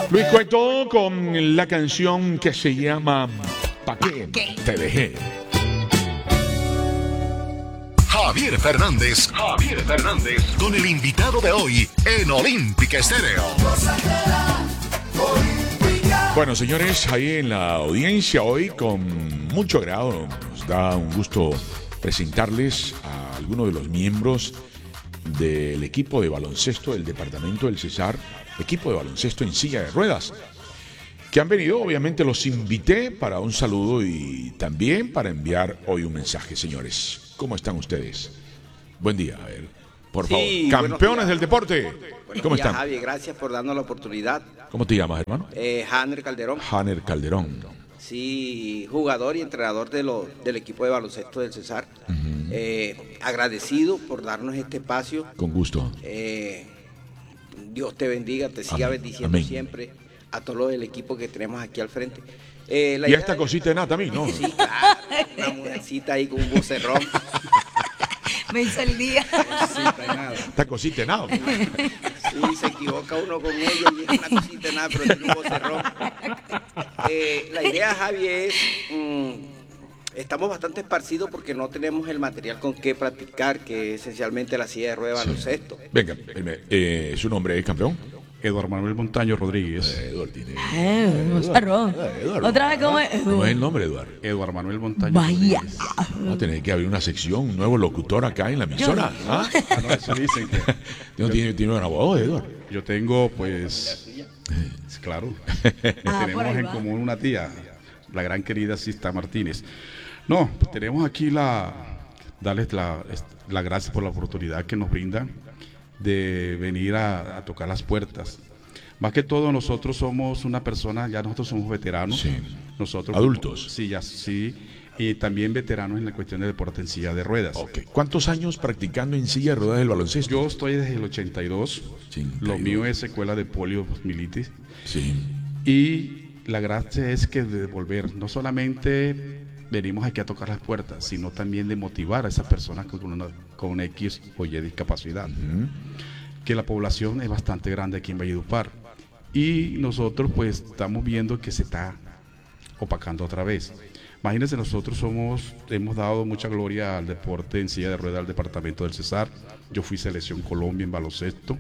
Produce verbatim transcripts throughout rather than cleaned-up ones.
Luis Cueto con la canción que se llama ¿Pa' qué te dejé? Javier Fernández, Javier Fernández, con el invitado de hoy en Olímpica Estéreo. Bueno, señores, ahí en la audiencia hoy, con mucho agrado, nos da un gusto presentarles a algunos de los miembros del equipo de baloncesto del departamento del Cesar, equipo de baloncesto en silla de ruedas, que han venido. Obviamente los invité para un saludo y también para enviar hoy un mensaje, señores. ¿Cómo están ustedes? Buen día, a ver, por Sí, favor. Campeones del deporte. Buenos ¿Cómo días, están? Javi, gracias por darnos la oportunidad. ¿Cómo te llamas, hermano? Eh, Hanner Calderón. Hanner Calderón. Sí, jugador y entrenador de lo, del equipo de baloncesto del Cesar. Uh-huh. eh, agradecido por darnos este espacio. Con gusto. Eh, Dios te bendiga, te siga Amén. bendiciendo Amén. siempre a todo el equipo que tenemos aquí al frente. Eh, la y idea esta de... cosita de nada también, ¿no? Sí, claro, una mujercita ahí con un vocerrón. Me hizo el día. Esta cosita de nada. Sí, se equivoca uno con ella y es una cosita de nada, pero tiene un vocerrón. Eh, la idea, Javi, es... Mmm, estamos bastante esparcidos porque no tenemos el material con que practicar, que es esencialmente la silla de ruedas de baloncesto. Sí. Venga, eh, ¿su nombre es campeón? Eduardo Manuel Montaño Rodríguez. Eh, Eduardo tiene. Eh, Eduardo. Eduardo. Otra vez, ¿cómo es? ¿Cómo es el nombre, Eduardo? Eduardo Manuel Montaño Vaya. Rodríguez. Va a tener que abrir una sección, un nuevo locutor acá en la emisora. Yo... ¿Ah? Ah, no, eso dicen que. ¿No tiene, tiene una voz, Eduardo? Yo tengo, pues. Claro. Ah, tenemos en va. común una tía, la gran querida Sista Martínez. No, pues tenemos aquí la. Darles la, la gracia por la oportunidad que nos brindan de venir a, a tocar las puertas. Más que todo nosotros somos una persona, ya nosotros somos veteranos. Sí. Nosotros adultos. Como, sí, ya sí. Y también veteranos en la cuestión de deporte en silla de ruedas. Okay. ¿Cuántos años practicando en silla de ruedas del baloncesto? Yo estoy desde el ochenta y dos. ochenta y dos. Lo mío es secuela de polio militis. Sí. Y la gracia es que de volver, no solamente venimos aquí a tocar las puertas, sino también de motivar a esas personas con una, con una X o Y discapacidad. Uh-huh. Que la población es bastante grande aquí en Valledupar. Y nosotros pues estamos viendo que se está opacando otra vez. Imagínense, nosotros somos, hemos dado mucha gloria al deporte en silla de ruedas al departamento del Cesar. Yo fui selección Colombia en baloncesto.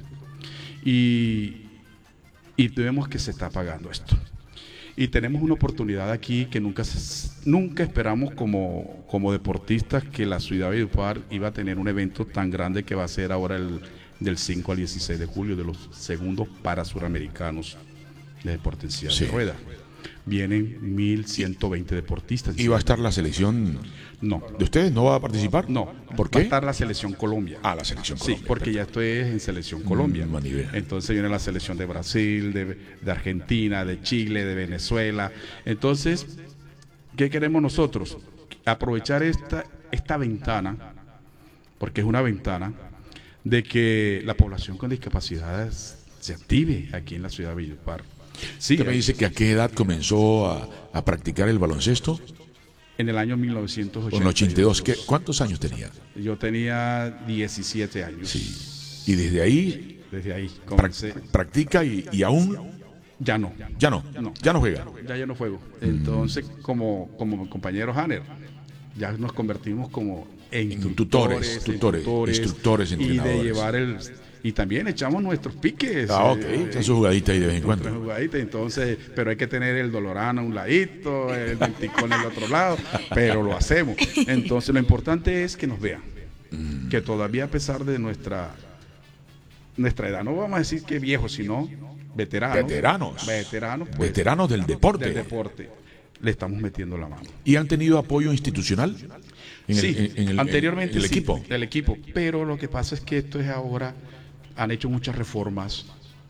Y, y vemos que se está apagando esto. Y tenemos una oportunidad aquí que nunca, nunca esperamos como, como deportistas que la ciudad de Valledupar iba a tener un evento tan grande que va a ser ahora el del cinco al dieciséis de julio de los segundos para suramericanos de deporte en silla sí. de ruedas. Vienen mil ciento veinte deportistas. ¿Y va a estar la selección? No. ¿De ustedes no va a participar? No. ¿Por qué? Va a estar la selección Colombia. Ah, la selección Colombia. Sí, porque perfecto. Ya estoy en selección Colombia. Mm, Entonces viene la selección de Brasil, de, de Argentina, de Chile, de Venezuela. Entonces, ¿qué queremos nosotros? Aprovechar esta, esta ventana, porque es una ventana, de que la población con discapacidades se active aquí en la ciudad de Valledupar. Sí, ¿usted me dice que a qué edad comenzó a, a practicar el baloncesto? En el año mil novecientos ochenta y dos. En ochenta y dos. ¿Qué, ¿Cuántos años tenía? Yo tenía diecisiete años. Sí. Y desde ahí. Desde ahí. Comencé. Practica y, y aún. Ya no. Ya no. no. Ya no juega. Ya ya no juego. Entonces, mm. como, como mi compañero Hanner, ya nos convertimos como en, en tutores, tutores, tutores, instructores, entrenadores. Y de llevar el. Y también echamos nuestros piques. Ah, ok. Eh, Esa su jugadita ahí de vez en cuando. Jugadita, entonces, pero hay que tener el Dolorana a un ladito, el Venticón al otro lado, pero lo hacemos. Entonces, lo importante es que nos vean. Mm. Que todavía, a pesar de nuestra nuestra edad, no vamos a decir que viejos, sino veteranos. Veteranos. Veteranos. Pues, veteranos del deporte. Del deporte. Le estamos metiendo la mano. ¿Y han tenido apoyo institucional? En sí, el, en el, anteriormente en el sí, equipo. Del equipo. Pero lo que pasa es que esto es ahora. Han hecho muchas reformas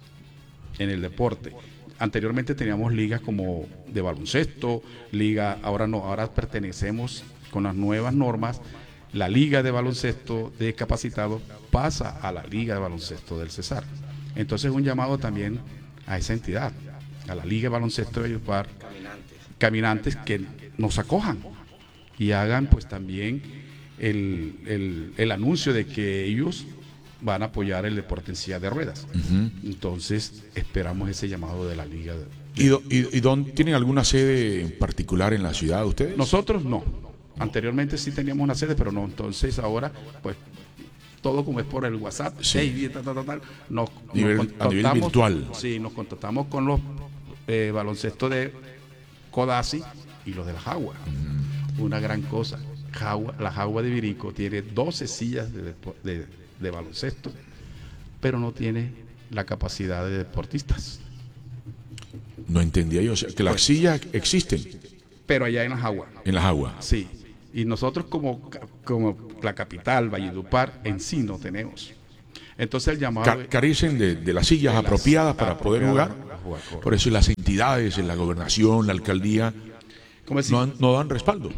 en el deporte. Anteriormente teníamos ligas como de baloncesto, liga, ahora no, ahora pertenecemos con las nuevas normas, la liga de baloncesto de discapacitados pasa a la liga de baloncesto del Cesar. Entonces un llamado también a esa entidad, a la liga de baloncesto de Valledupar, caminantes. caminantes que nos acojan y hagan pues también el, el, el anuncio de que ellos van a apoyar el deporte en silla de ruedas. Ujú. Entonces, esperamos ese llamado de la liga. ¿Y, do- y, y dónde tienen alguna sede en particular en la ciudad ustedes? Nosotros no. Anteriormente sí teníamos una sede, pero no. Entonces, ahora, pues, todo como es por el WhatsApp, Sí. hey, tal, tal, tal, tal, nos, Nivel- nos a nivel contactamos- virtual. Sí, nos contactamos con los eh, baloncestos de Codazzi y los de la Jagua. Una gran cosa. Jagua- la Jagua de Virico tiene doce sillas de, depo- de- de baloncesto, pero no tiene la capacidad de deportistas. No entendía yo. O sea, que las sillas existen Pero allá en la Jagua. en las aguas. Sí, y nosotros como, ca- como la capital, Valledupar, en sí no tenemos. Entonces el llamado... Ca- carecen de, de las sillas de las apropiadas para poder apropiadas jugar. para jugar, correcto. Por eso las entidades, en la gobernación, la alcaldía, ¿Cómo decir? no, han- no dan respaldo.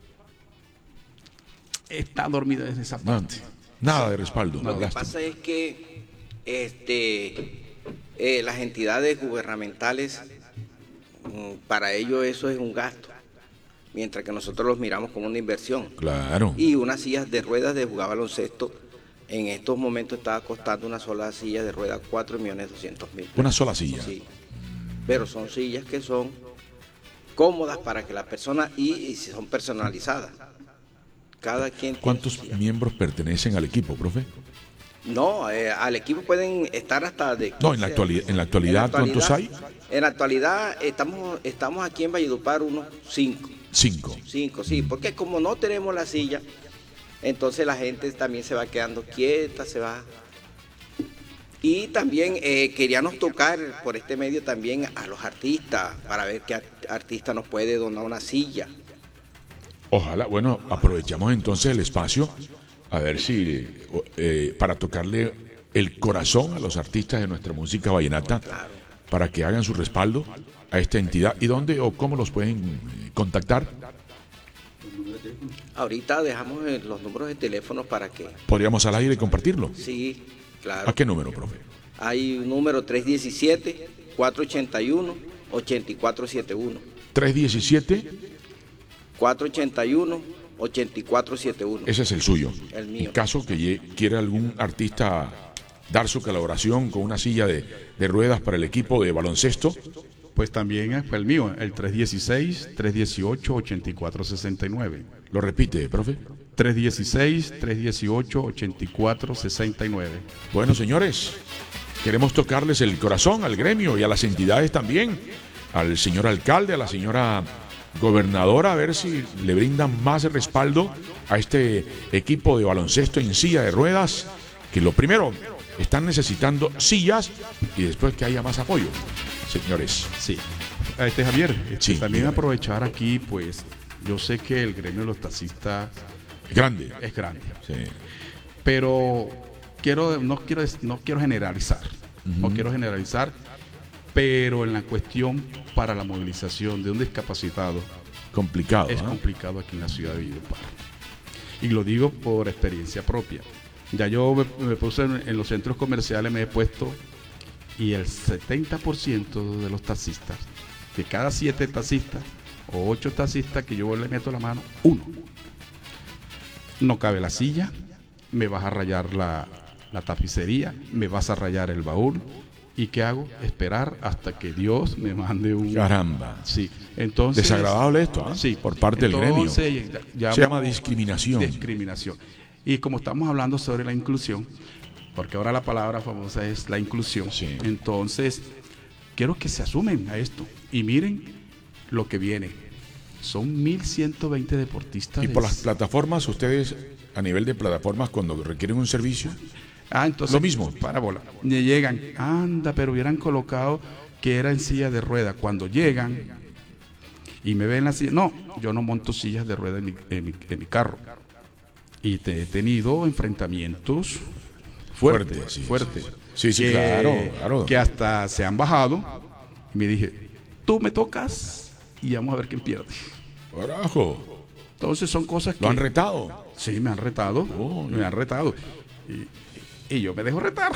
Está dormido desde esa Nada, parte. nada de respaldo. Lo que Lástima. pasa es que este, eh, las entidades gubernamentales, mm, para ellos eso es un gasto, mientras que nosotros los miramos como una inversión. Claro. Y unas sillas de ruedas de jugar baloncesto, en estos momentos estaba costando una sola silla de ruedas cuatro millones doscientos mil. Una sola silla. Sí. Pero son sillas que son cómodas para que la persona, y, y son personalizadas. Cada quien tiene ¿Cuántos su silla. miembros pertenecen al equipo, profe? No, eh, al equipo pueden estar hasta de No, en la quince. actualidad- en la actualidad, ¿cuántos hay? En la actualidad estamos, estamos aquí en Valledupar unos cinco. Cinco. Cinco, sí, porque como no tenemos la silla, entonces la gente también se va quedando quieta, se va. Y también eh, queríamos tocar por este medio también a los artistas, para ver qué art- artista nos puede donar una silla. Ojalá, bueno, aprovechamos entonces el espacio a ver si eh, para tocarle el corazón a los artistas de nuestra música vallenata para que hagan su respaldo a esta entidad. ¿Y dónde o cómo los pueden eh, contactar? Ahorita dejamos eh, los números de teléfono para que, Podríamos al aire compartirlo. sí, claro. ¿A qué número, profe? Hay un número tres uno siete, cuatro ocho uno, ocho cuatro siete uno. tres diecisiete, cuatro ocho uno, ocho cuatro siete uno. ese es el suyo. El mío. En caso que lle- quiera algún artista dar su colaboración con una silla de, de ruedas para el equipo de baloncesto, Pues también es el mío, el tres dieciséis, tres dieciocho, ochenta y cuatro sesenta y nueve. lo repite, profe. tres dieciséis, tres dieciocho, ochenta y cuatro sesenta y nueve. Bueno, señores, queremos tocarles el corazón al gremio y a las entidades también, al señor alcalde, a la señora gobernadora, a ver si le brindan más respaldo a este equipo de baloncesto en silla de ruedas, que lo primero, están necesitando sillas y después que haya más apoyo, señores. Sí. Este Javier, este, Sí, también dígame. aprovechar aquí, pues, yo sé que el gremio de los taxistas Grande. es grande, Sí. pero quiero, no quiero, no quiero generalizar, no quiero generalizar, pero en la cuestión para la movilización de un discapacitado Complicado. es ¿no? complicado aquí en la ciudad de Valledupar. Y lo digo por experiencia propia. Ya yo me, me puse en, en los centros comerciales, me he puesto, y el setenta por ciento de los taxistas, de cada siete taxistas o ocho taxistas que yo le meto la mano, uno. No cabe la silla, me vas a rayar la, la tapicería, me vas a rayar el baúl. ¿Y qué hago? Esperar hasta que Dios me mande un... Caramba. Sí, entonces... Desagradable esto, ¿ah? Sí, por parte del gremio. entonces, ya- Se llama discriminación. Discriminación. Y como estamos hablando sobre la inclusión, porque ahora la palabra famosa es la inclusión, Sí. entonces quiero que se asumen a esto y miren lo que viene. Son mil ciento veinte deportistas. Y de- por las plataformas, ustedes, a nivel de plataformas, cuando requieren un servicio, Ah, entonces, Lo mismo. Parábola. Y llegan, anda, pero hubieran colocado que era en silla de rueda. Cuando llegan y me ven la silla, no, yo no monto sillas de rueda en mi, en mi- en mi carro. Y te he tenido enfrentamientos fuertes, Fuertes, sí, fuertes. sí, sí. Sí, sí, que, claro, claro. que hasta se han bajado. Y me dije, tú me tocas y vamos a ver quién pierde. carajo, Entonces son cosas que... lo han retado. Sí, me han retado, Oh, me han retado. Y, y yo me dejo retar.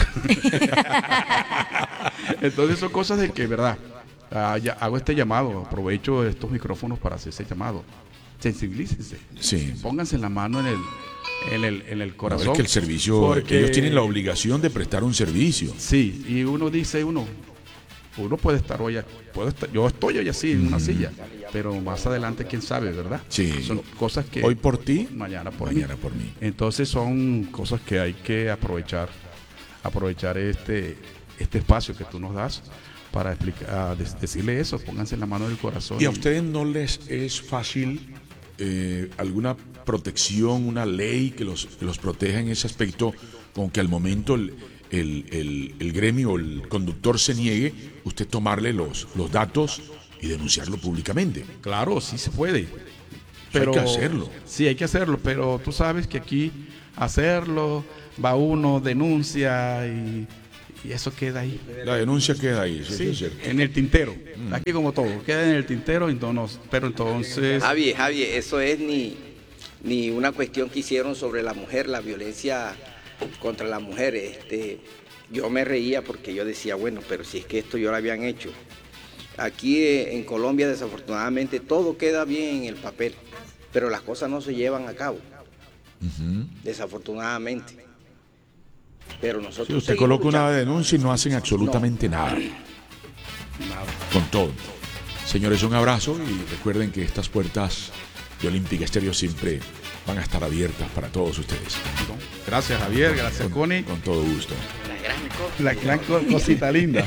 Entonces son cosas de que, verdad, ah, ya hago este llamado, aprovecho estos micrófonos para hacer ese llamado. sensibilícense. Sí. Pónganse la mano en el, en el, en el No, corazón. es que el servicio, porque- ellos tienen la obligación de prestar un servicio. Sí, y uno dice, uno, uno puede estar hoy, puedo estar, yo estoy hoy así en una silla, pero más adelante quién sabe, ¿verdad? Sí. Son cosas que Hoy por ti, mañana por mañana mí. por mí. Entonces son cosas que hay que aprovechar, aprovechar este, este espacio que tú nos das para explicar, decirle eso, pónganse la mano en el corazón. ¿Y a ustedes no les es fácil eh, alguna protección, una ley que los, que los proteja en ese aspecto, con que al momento el, el, el, el gremio, el conductor se niegue, usted tomarle los, los datos y denunciarlo públicamente? Claro, sí se puede. Hay que hacerlo. Sí, hay que hacerlo, pero tú sabes que aquí hacerlo, va uno, denuncia y, y eso queda ahí. La denuncia queda ahí, ¿sí? Sí, Eso es cierto. en el tintero. Aquí como todo, queda en el tintero, entonces, pero entonces... Javi, Javi, eso es ni, ni una cuestión que hicieron sobre la mujer, la violencia contra la mujer. Este, yo me reía porque yo decía, bueno, pero si es que esto yo lo habían hecho. Aquí eh, en Colombia, desafortunadamente, todo queda bien en el papel, pero las cosas no se llevan a cabo, Ujú. desafortunadamente. Pero nosotros Sí, usted seguimos coloca una luchando. denuncia y no hacen absolutamente nada. Con todo. Señores, un abrazo y recuerden que estas puertas de Olímpica Estéreo siempre van a estar abiertas para todos ustedes. Gracias Javier, gracias Con, Connie. con todo gusto. La gran cosa. La gran co- cosita linda.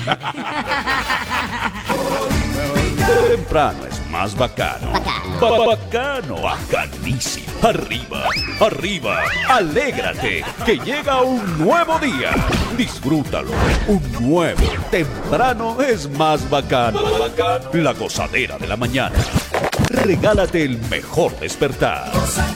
Temprano es más bacano. Ba- Bacano, bacanísimo. Arriba, arriba, alégrate, que llega un nuevo día. Disfrútalo, un nuevo. Temprano es más bacano. La gozadera de la mañana. Regálate el mejor despertar.